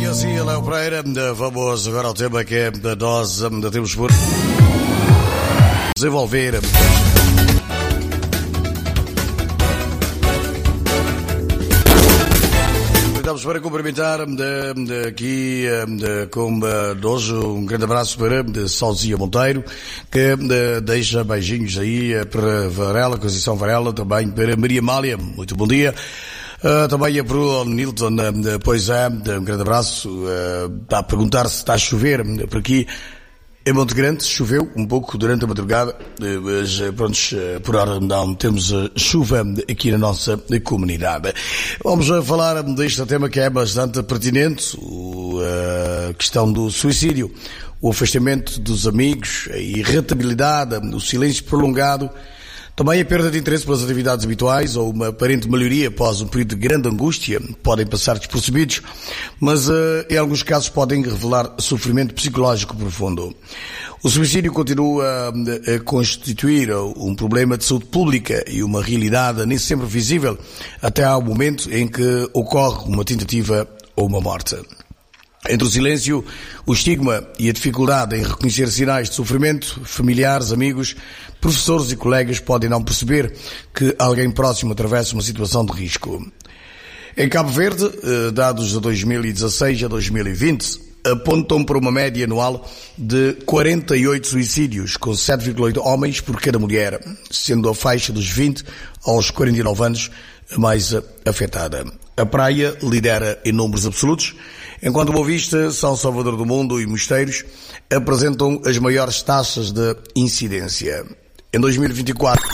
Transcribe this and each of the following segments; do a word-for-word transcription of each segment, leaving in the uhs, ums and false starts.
E assim, Léo Pereira, vamos agora ao tema que é nós temos por desenvolver. Estamos para cumprimentar de, de, aqui de, com de, hoje um grande abraço para de Salzia Monteiro, que de, deixa beijinhos aí para Varela, Conceição Varela, também para Maria Amália, muito bom dia. Uh, também é para o Nilton, uh, pois é, um grande abraço. Uh, está a perguntar se está a chover uh, por aqui. Em Monte Grande choveu um pouco durante a madrugada, uh, mas uh, pronto, uh, por hora não temos uh, chuva aqui na nossa uh, comunidade. Vamos uh, falar deste tema que é bastante pertinente, a uh, questão do suicídio, o afastamento dos amigos, a irritabilidade, o silêncio prolongado. Também a perda de interesse pelas atividades habituais ou uma aparente melhoria após um período de grande angústia podem passar despercebidos, mas uh, em alguns casos podem revelar sofrimento psicológico profundo. O suicídio continua a constituir um problema de saúde pública e uma realidade nem sempre visível até ao momento em que ocorre uma tentativa ou uma morte. Entre o silêncio, o estigma e a dificuldade em reconhecer sinais de sofrimento, familiares, amigos, professores e colegas podem não perceber que alguém próximo atravessa uma situação de risco. Em Cabo Verde, dados de dois mil e dezasseis a dois mil e vinte, apontam para uma média anual de quarenta e oito suicídios, com sete vírgula oito homens por cada mulher, sendo a faixa dos vinte aos quarenta e nove anos a mais afetada. A Praia lidera em números absolutos, enquanto Boa Vista, São Salvador do Mundo e Mosteiros apresentam as maiores taxas de incidência. Em dois mil e vinte e quatro,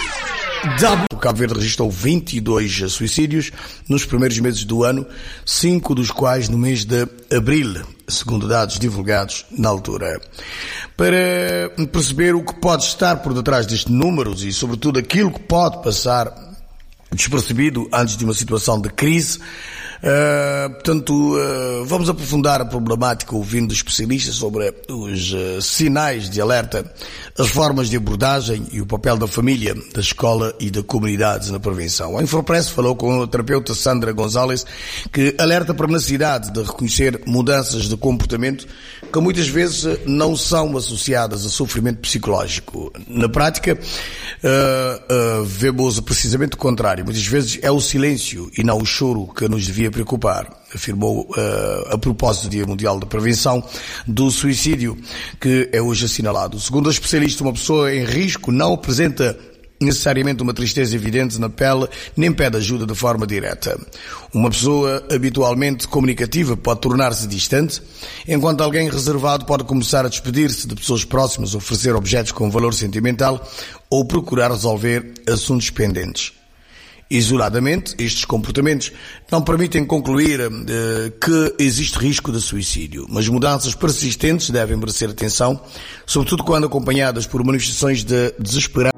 o Cabo Verde registrou vinte e dois suicídios nos primeiros meses do ano, cinco dos quais no mês de abril, segundo dados divulgados na altura. Para perceber o que pode estar por detrás destes números e, sobretudo, aquilo que pode passar despercebido antes de uma situação de crise, Uh, portanto, uh, vamos aprofundar a problemática ouvindo especialistas sobre os uh, sinais de alerta, as formas de abordagem e o papel da família, da escola e da comunidade na prevenção. A Infopress falou com a terapeuta Sandra Gonzalez, que alerta para a necessidade de reconhecer mudanças de comportamento que muitas vezes não são associadas a sofrimento psicológico. Na prática, uh, uh, vemos precisamente o contrário. Muitas vezes é o silêncio e não o choro que nos devia preocupar, afirmou uh, a propósito do Dia Mundial da Prevenção do Suicídio, que é hoje assinalado. Segundo a especialista, uma pessoa em risco não apresenta necessariamente uma tristeza evidente na pele, nem pede ajuda de forma direta. Uma pessoa habitualmente comunicativa pode tornar-se distante, enquanto alguém reservado pode começar a despedir-se de pessoas próximas, oferecer objetos com valor sentimental ou procurar resolver assuntos pendentes. Isoladamente, estes comportamentos não permitem concluir uh, que existe risco de suicídio, mas mudanças persistentes devem merecer atenção, sobretudo quando acompanhadas por manifestações de desesperança,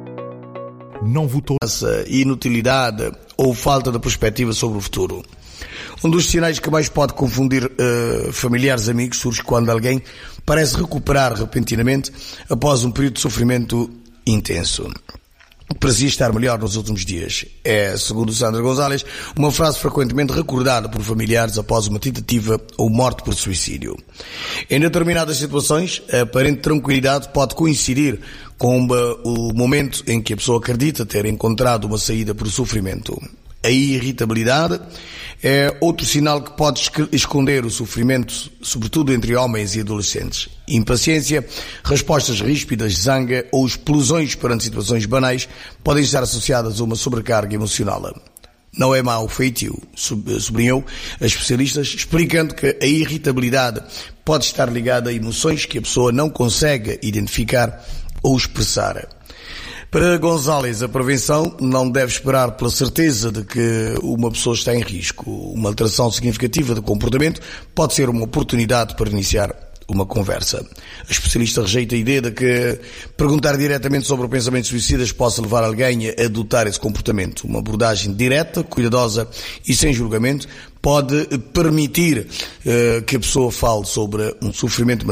não votou, inutilidade ou falta de perspectiva sobre o futuro. Um dos sinais que mais pode confundir uh, familiares e amigos surge quando alguém parece recuperar repentinamente após um período de sofrimento intenso. Parecia estar melhor nos últimos dias. É, segundo Sandra Gonzalez, uma frase frequentemente recordada por familiares após uma tentativa ou morte por suicídio. Em determinadas situações, a aparente tranquilidade pode coincidir com o momento em que a pessoa acredita ter encontrado uma saída para o sofrimento. A irritabilidade é outro sinal que pode esconder o sofrimento, sobretudo entre homens e adolescentes. Impaciência, respostas ríspidas, zanga ou explosões perante situações banais podem estar associadas a uma sobrecarga emocional. Não é mau feitio, sublinhou a especialistas, explicando que a irritabilidade pode estar ligada a emoções que a pessoa não consegue identificar ou expressar. Para Gonzalez, a prevenção não deve esperar pela certeza de que uma pessoa está em risco. Uma alteração significativa de comportamento pode ser uma oportunidade para iniciar uma conversa. A especialista rejeita a ideia de que perguntar diretamente sobre o pensamento suicidas possa levar alguém a adotar esse comportamento. Uma abordagem direta, cuidadosa e sem julgamento pode permitir uh, que a pessoa fale sobre um sofrimento